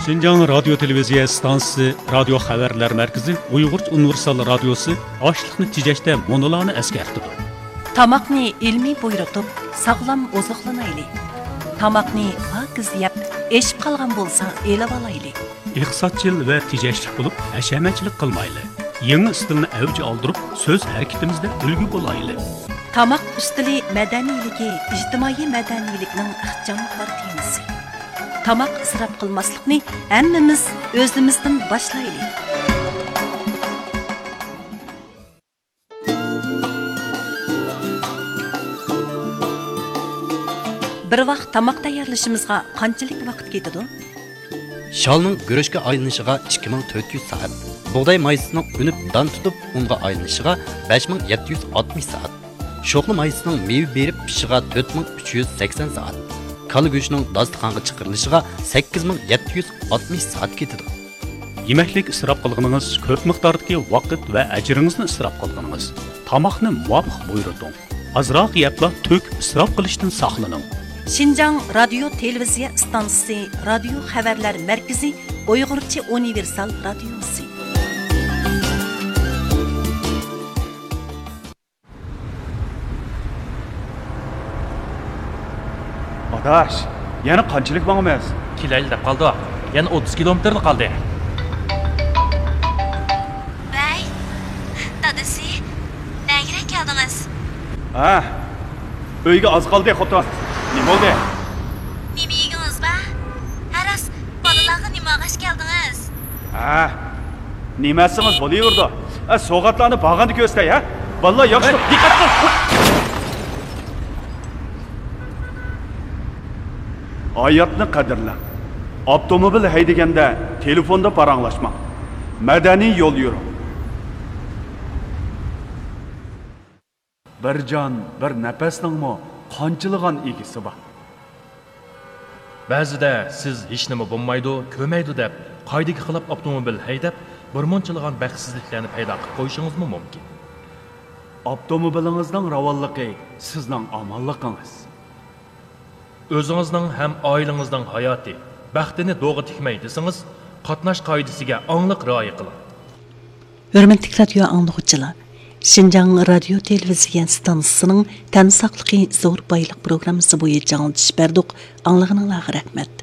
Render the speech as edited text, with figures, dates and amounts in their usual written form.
Şinjan Radyo Televiziya Stansiyasi Radio Xabarlar Markazi Uyg'ur Universal Radiosi ochliqni tejashda monolarni eskartdi. Tamoqni ilmiy buyurtib, sog'lom oziqlanayli. Tamoqni pokiz yeb, eshib qolgan bo'lsa, elib olayli. Iqtisodchil va tejashlik bo'lib, hashamatchilik qilmayli. Yangi stilni avj oldirib, so'z harakatimizda ulgu bo'layli. Tamoq ustili madaniyligi, ijtimoiy madaniylikning ixchamliqlar temasi. Tamoq isrof qilmaslikni hammamiz o'zimizdan boshlaylik. Bir vaqt tamoq tayyorlashimizga qanchalik vaqt ketadi? Shalning guruchga aylanishiga 2400 soat, bug'doy maysining unib don tutib unga aylanishiga 5760 soat, sho'qli maysining meva berib pishishiga 4380 soat, kala go'shtining dasturxonga chiqarilishiga 8760 soat ketadi. Yemeklik isrof qilganingiz ko'p miqdordagi vaqt va ajringizni isrof qilganingiz. Tamoqni muvofiq buyurting. Azroq yebla to'k isrof qilishdan saqlaning. Şinjan Radyo Televiziya Stansiyasi Radio Xabarlar Markazi Uyg'urcha Universal Radiosi. Adaş, yana qanchalik mangamiz? Kilayli deb qoldi. Yana 30 kilometrni qoldi. Bay, dadasi, nagara keldingiz? Ha, uyga oz qoldi xotin. Nima bo'ldi? Nima yedingiz ba? Haras, bolalarga nima g'ash keldingiz? Ha, nimasimiz bo'laverdi? So'g'atlarni bag'anda ko'stay, ha? Valloh yaxshi, diqqat qil. Hayotni qadrlang. Avtomobil haydaganda telefonda paranglashma. Madaniy yo'l yuring. Bir jon, bir nafasningmi qanchilgan egisi bor. Ba'zida siz hech nima bo'lmaydi, ko'maydi deb qoidaga xilop avtomobil haydab, bir munchilgan baxtsizliklarni paydo qilib qo'yishingiz mumkin. Avtomobilingizning ravonligi sizning omonligingiz. O'zingizning ham oilangizning hayoti, baxtini do'g'ri tikmay desangiz, qatnash qoidasiga aniq rioya qiling. Hurmatli radio anglovchilar, Şinjan Radyo Televiziya Stansiyasining tan saqligi zo'r boylik programmasi bo'yicha anglatish berdik. Anglag'aninglarga rahmat.